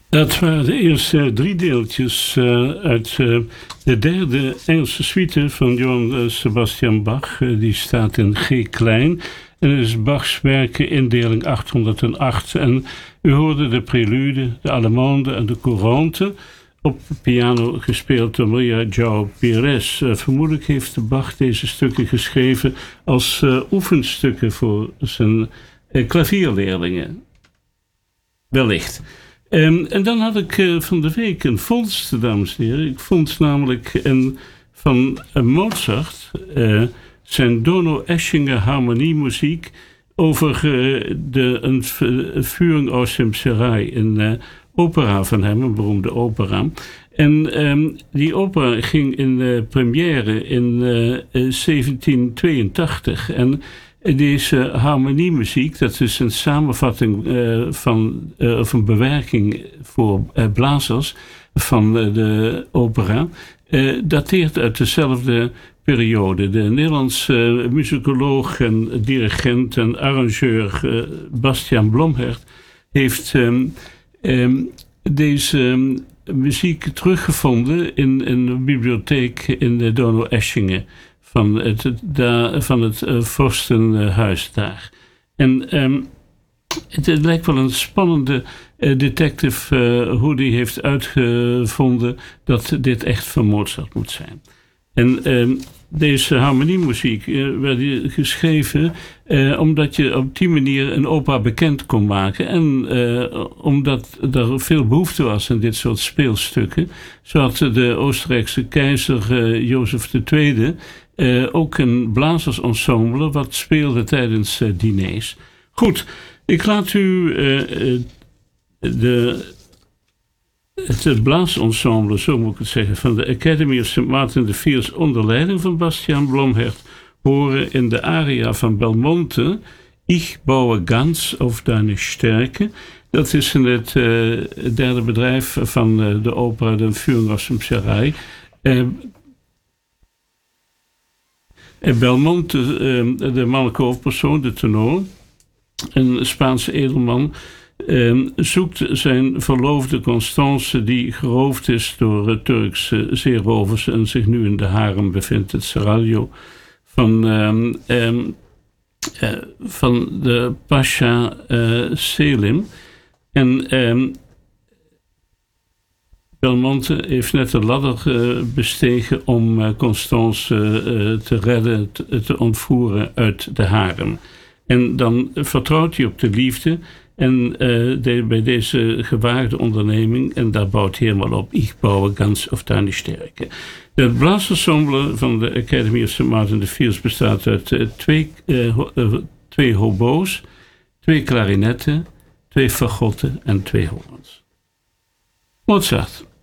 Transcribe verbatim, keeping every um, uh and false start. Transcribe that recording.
Dat waren de eerste drie deeltjes uh, uit uh, de derde Engelse suite van Johann uh, Sebastian Bach. Uh, die staat in G klein. En het is Bachs werken indeling achthonderdacht. En u hoorde de prelude, de allemande en de courante op piano gespeeld door Maria João Pires. Uh, vermoedelijk heeft Bach deze stukken geschreven als uh, oefenstukken voor zijn uh, klavierleerlingen. Wellicht. Um, en dan had ik uh, van de week een vondst, dames en heren. Ik vond namelijk een, van uh, Mozart uh, zijn Donau-Eschinger harmoniemuziek over uh, de, een, een Führung aus dem Serail, een uh, opera van hem, een beroemde opera. En um, die opera ging in uh, première in uh, zeventien tweeëntachtig. En deze harmoniemuziek, dat is een samenvatting uh, van, uh, of een bewerking voor uh, blazers van uh, de opera, uh, dateert uit dezelfde periode. De Nederlandse uh, muzikoloog en dirigent en arrangeur uh, Bastiaan Blomhert heeft um, um, deze um, muziek teruggevonden in, in een bibliotheek in de Donau-Eschingen. Van het, da, van het uh, vorstenhuis daar. En um, het, het lijkt wel een spannende uh, detective uh, hoe die heeft uitgevonden dat dit echt van Mozart moet zijn. En um, deze harmoniemuziek uh, werd geschreven uh, omdat je op die manier een opera bekend kon maken. En uh, omdat er veel behoefte was aan dit soort speelstukken. Zo had de Oostenrijkse keizer uh, Jozef de Tweede Uh, ook een blazersensemble wat speelde tijdens uh, diners. Goed, ik laat u uh, uh, de, het, het blaasensemble, zo moet ik het zeggen, van de Academy of Saint Martin de Fields onder leiding van Bastiaan Blomhert horen in de aria van Belmonte, Ich baue ganz auf deine Stärke. Dat is in het uh, derde bedrijf van uh, de opera de Führung aus dem Serail. Uh, En Belmonte, uh, de mannelijke hoofdpersoon, de tenor, een Spaanse edelman, uh, zoekt zijn verloofde Constance die geroofd is door uh, Turkse zeerovers en zich nu in de harem bevindt, het seraglio van, uh, um, uh, van de Pasha uh, Selim. En um, Belmonte heeft net de ladder uh, bestegen om uh, Constance uh, te redden, te, te ontvoeren uit de harem. En dan vertrouwt hij op de liefde en uh, de, bij deze gewaagde onderneming, en daar bouwt hij helemaal op, Ich baue ganz auf deine Stärke. Het blaasensemble van de Academy of Saint Martin de Fields bestaat uit uh, twee, uh, uh, twee hobo's, twee klarinetten, twee fagotten en twee hoorns. Mozart.